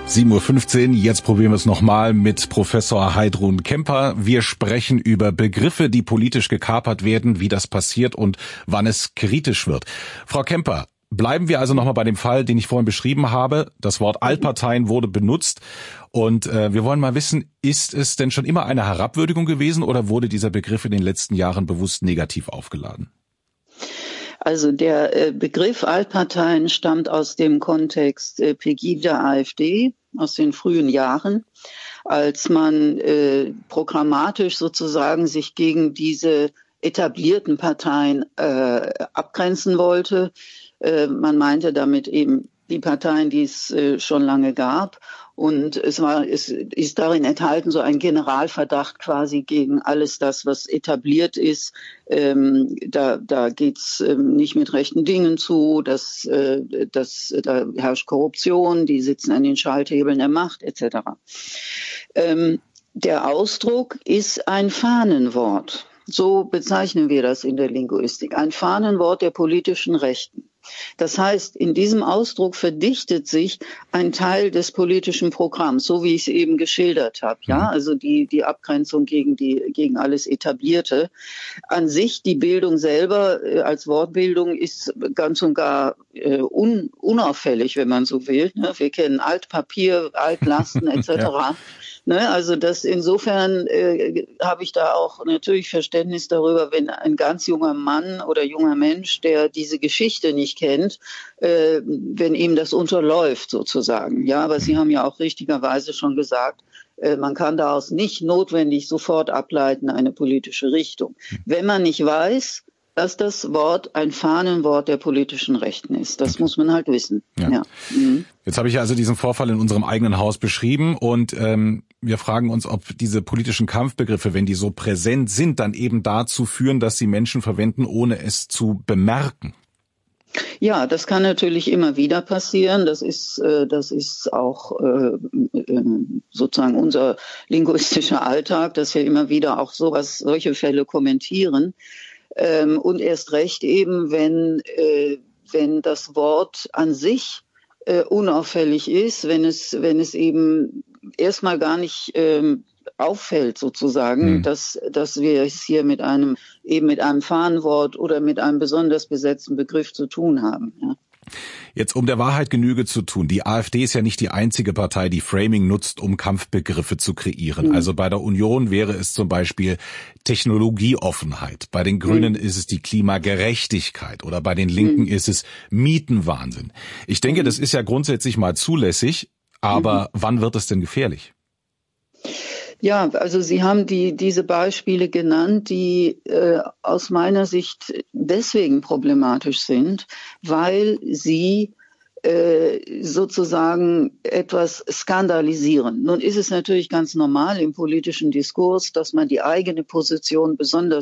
7:15 Uhr, jetzt probieren wir es nochmal mit Professor Heidrun Kemper. Wir sprechen über Begriffe, die politisch gekapert werden, wie das passiert und wann es kritisch wird. Frau Kemper, bleiben wir also nochmal bei dem Fall, den ich vorhin beschrieben habe. Das Wort Altparteien wurde benutzt und wir wollen mal wissen, ist es denn schon immer eine Herabwürdigung gewesen oder wurde dieser Begriff in den letzten Jahren bewusst negativ aufgeladen? Also der Begriff Altparteien stammt aus dem Kontext Pegida AfD aus den frühen Jahren, als man programmatisch sozusagen sich gegen diese etablierten Parteien abgrenzen wollte. Man meinte damit eben die Parteien, die es schon lange gab. Und es ist darin enthalten so ein Generalverdacht quasi gegen alles das, was etabliert ist. Da geht's nicht mit rechten Dingen zu, da herrscht Korruption, die sitzen an den Schalthebeln der Macht etc. Der Ausdruck ist ein Fahnenwort. So bezeichnen wir das in der Linguistik. Ein Fahnenwort der politischen Rechten. Das heißt, in diesem Ausdruck verdichtet sich ein Teil des politischen Programms, so wie ich es eben geschildert habe. Ja, also die Abgrenzung gegen alles Etablierte. An sich, die Bildung selber als Wortbildung ist ganz und gar unauffällig, wenn man so will. Wir kennen Altpapier, Altlasten etc. Also das insofern habe ich da auch natürlich Verständnis darüber, wenn ein ganz junger Mann oder junger Mensch, der diese Geschichte nicht kennt, wenn ihm das unterläuft sozusagen. Ja, aber Sie haben ja auch richtigerweise schon gesagt, man kann daraus nicht notwendig sofort ableiten eine politische Richtung. Wenn man nicht weiß, dass das Wort ein Fahnenwort der politischen Rechten ist. Das muss man halt wissen. Ja. Jetzt habe ich also diesen Vorfall in unserem eigenen Haus beschrieben und wir fragen uns, ob diese politischen Kampfbegriffe, wenn die so präsent sind, dann eben dazu führen, dass sie Menschen verwenden, ohne es zu bemerken. Ja, das kann natürlich immer wieder passieren. Das ist auch sozusagen unser linguistischer Alltag, dass wir immer wieder auch solche Fälle kommentieren. Und erst recht eben, wenn das Wort an sich unauffällig ist, wenn es eben erstmal gar nicht auffällt sozusagen, dass wir es hier mit einem Fahnenwort oder mit einem besonders besetzten Begriff zu tun haben. Ja. Jetzt, um der Wahrheit Genüge zu tun, die AfD ist ja nicht die einzige Partei, die Framing nutzt, um Kampfbegriffe zu kreieren. Also bei der Union wäre es zum Beispiel Technologieoffenheit, bei den Grünen ist es die Klimagerechtigkeit oder bei den Linken ist es Mietenwahnsinn. Ich denke, das ist ja grundsätzlich mal zulässig, aber wann wird es denn gefährlich? Ja, also Sie haben diese Beispiele genannt, die aus meiner Sicht deswegen problematisch sind, weil sie sozusagen etwas skandalisieren. Nun ist es natürlich ganz normal im politischen Diskurs, dass man die eigene Position besonders